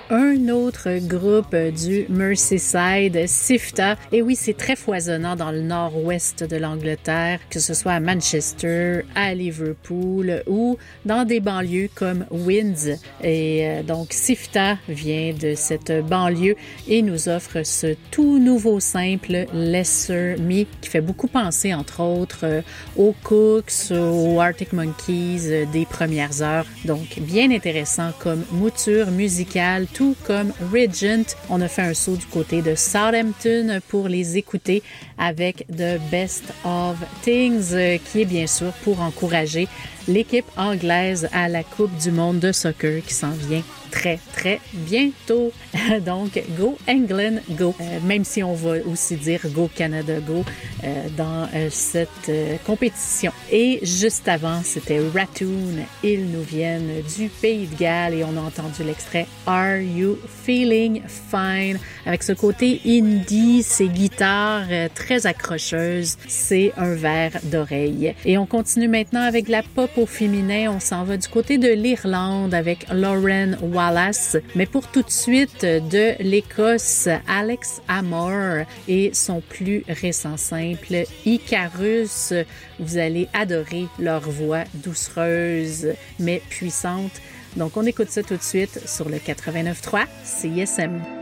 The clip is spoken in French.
un autre groupe du Merseyside, Sifta. Et oui, c'est très foisonnant dans le nord-ouest de l'Angleterre, que ce soit à Manchester, à Liverpool ou dans des banlieues comme Winds. Et donc, Sifta vient de cette banlieue et nous offre ce tout nouveau simple Lesser Me qui fait beaucoup penser, entre autres, aux Cooks, aux Arctic Monkeys des premières heures. Donc, bien intéressant comme mouture musicale, tout comme Regent. On a fait un saut du côté de Southampton pour les écouter avec The Best of Things, qui est bien sûr pour encourager l'équipe anglaise à la Coupe du monde de soccer qui s'en vient très, très bientôt. Donc, Go England, Go! Même si on va aussi dire Go Canada, Go! Dans cette compétition. Et juste avant, c'était Ratoon. Ils nous viennent du Pays de Galles et on a entendu l'extrait Are You Feeling Fine? Avec ce côté indie, ces guitares très accrocheuses, c'est un verre d'oreille. Et on continue maintenant avec la pop au féminin. On s'en va du côté de l'Irlande avec Lauren Wallace. Mais pour tout de suite, de l'Écosse, Alex Amor et son plus récent simple, Icarus. Vous allez adorer leur voix doucereuse, mais puissante. Donc, on écoute ça tout de suite sur le 89.3 CISM.